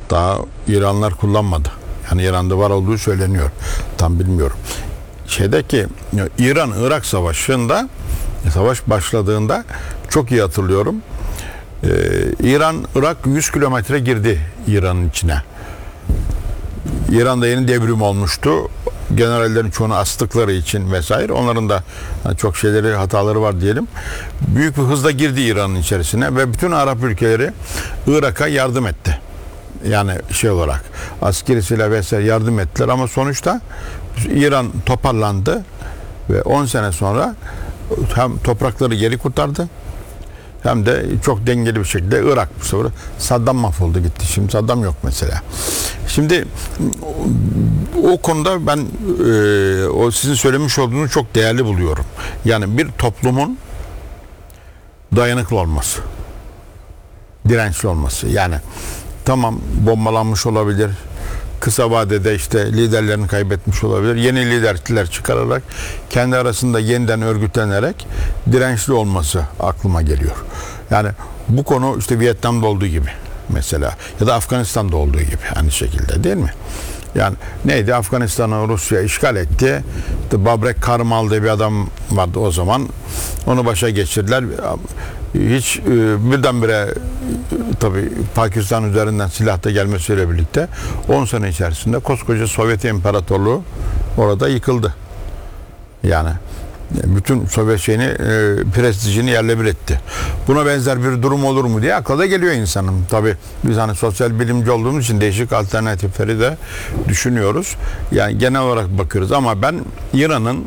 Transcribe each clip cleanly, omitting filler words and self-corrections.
Daha İranlılar kullanmadı. Yani İran'da var olduğu söyleniyor. Tam bilmiyorum. İran-Irak savaşında, savaş başladığında çok iyi hatırlıyorum. İran-Irak 100 kilometre girdi İran'ın içine. İran'da yeni devrim olmuştu. Generallerin çoğunu astıkları için vesaire. Onların da çok hataları var diyelim. Büyük bir hızla girdi İran'ın içerisine ve bütün Arap ülkeleri Irak'a yardım etti. Yani olarak askeri silah vesaire yardım ettiler ama sonuçta İran toparlandı ve 10 sene sonra hem toprakları geri kurtardı hem de çok dengeli bir şekilde Irak bu sefer Saddam mahvoldu gitti. Şimdi Saddam yok mesela. Şimdi o konuda ben o sizin söylemiş olduğunu çok değerli buluyorum. Yani bir toplumun dayanıklı olması, dirençli olması. Yani tamam bombalanmış olabilir. Kısa vadede liderlerini kaybetmiş olabilir. Yeni liderler çıkararak kendi arasında yeniden örgütlenerek dirençli olması aklıma geliyor. Yani bu konu Vietnam'da olduğu gibi mesela ya da Afganistan'da olduğu gibi aynı şekilde değil mi? Yani neydi? Afganistan'ı Rusya işgal etti. Babrek Karmal diye bir adam vardı o zaman. Onu başa geçirdiler. Hiç birdenbire tabii Pakistan üzerinden silah da gelmesiyle birlikte 10 sene içerisinde koskoca Sovyet İmparatorluğu orada yıkıldı. Yani bütün Sovyet prestijini yerle bir etti. Buna benzer bir durum olur mu diye akla da geliyor insanın. Tabii biz sosyal bilimci olduğumuz için değişik alternatifleri de düşünüyoruz. Yani genel olarak bakıyoruz ama ben İran'ın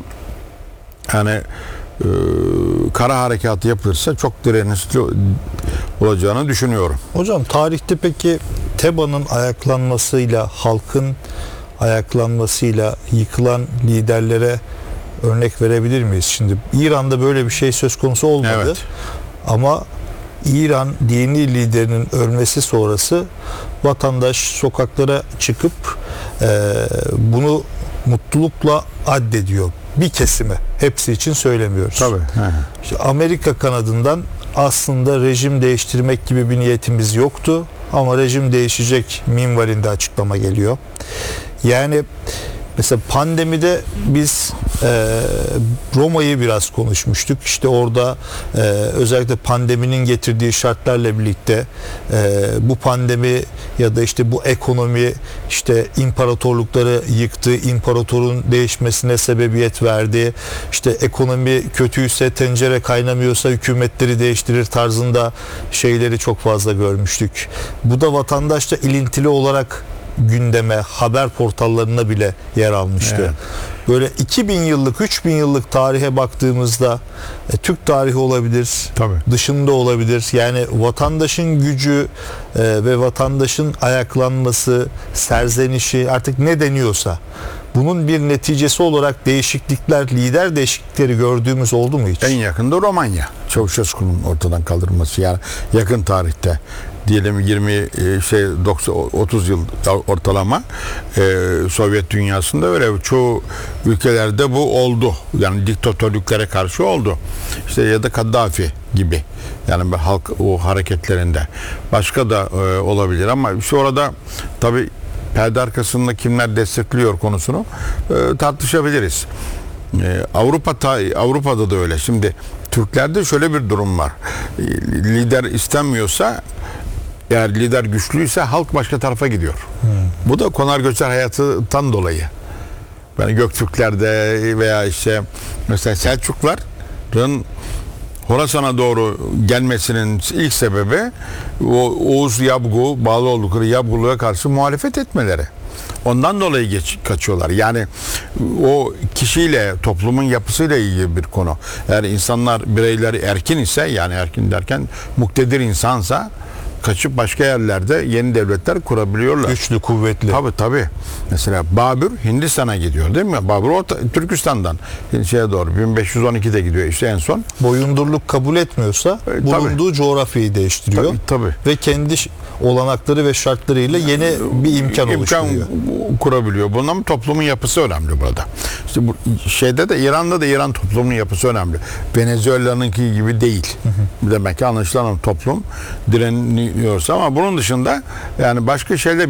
kara harekatı yapılırsa çok dirençli olacağını düşünüyorum. Hocam tarihte peki Teba'nın ayaklanmasıyla, halkın ayaklanmasıyla yıkılan liderlere örnek verebilir miyiz? Şimdi İran'da böyle bir şey söz konusu olmadı. Evet. Ama İran dini liderinin ölmesi sonrası vatandaş sokaklara çıkıp bunu mutlulukla addediyor. Bir kesimi. Hepsi için söylemiyoruz. Tabii. Amerika kanadından aslında rejim değiştirmek gibi bir niyetimiz yoktu. Ama rejim değişecek minvalinde açıklama geliyor. Yani mesela pandemide biz Roma'yı biraz konuşmuştuk. Orada özellikle pandeminin getirdiği şartlarla birlikte bu pandemi ya da bu ekonomi imparatorlukları yıktı, imparatorun değişmesine sebebiyet verdi. Ekonomi kötüyse, tencere kaynamıyorsa hükümetleri değiştirir tarzında şeyleri çok fazla görmüştük. Bu da vatandaşla ilintili olarak gündeme, haber portallarına bile yer almıştı. Evet. Böyle 2000 yıllık, 3000 yıllık tarihe baktığımızda Türk tarihi olabilir, tabii, dışında olabilir. Yani vatandaşın gücü ve vatandaşın ayaklanması, serzenişi artık ne deniyorsa bunun bir neticesi olarak değişiklikler, lider değişiklikleri gördüğümüz oldu mu hiç? En yakında Romanya. Çavuşescu'nun ortadan kaldırılması yani yakın tarihte diyelim 30 yıl ortalama Sovyet dünyasında öyle çoğu ülkelerde bu oldu. Yani diktatörlüklere karşı oldu. Ya da Kaddafi gibi. Yani halk o hareketlerinde. Başka da olabilir ama orada tabii perde arkasında kimler destekliyor konusunu tartışabiliriz. Avrupa'da da öyle. Şimdi Türklerde şöyle bir durum var. Lider istenmiyorsa, eğer lider güçlüyse halk başka tarafa gidiyor. Bu da konar göçer hayatından dolayı. Yani Göktürklerde veya mesela Selçukluların Horasan'a doğru gelmesinin ilk sebebi Oğuz Yabgu, bağlı oldukları Yabgulu'ya karşı muhalefet etmeleri. Ondan dolayı kaçıyorlar. Yani o kişiyle, toplumun yapısıyla ilgili bir konu. Eğer insanlar, bireyler erkin ise, yani erkin derken muktedir insansa kaçıp başka yerlerde yeni devletler kurabiliyorlar. Güçlü, kuvvetli. Tabii. Mesela Babür Hindistan'a gidiyor değil mi? Babür Türkistan'dan doğru 1512'de gidiyor en son. Boyundurluk kabul etmiyorsa bulunduğu coğrafyayı değiştiriyor. Tabii. Ve kendi olanakları ve şartlarıyla yeni bir imkan oluşturuyor. Kurabiliyor. Bundan toplumun yapısı önemli burada. Bu İran'da da İran toplumunun yapısı önemli. Venezuela'nınki gibi değil. Demek ki anlaşılan toplum direniyorsa ama bunun dışında yani başka şeyler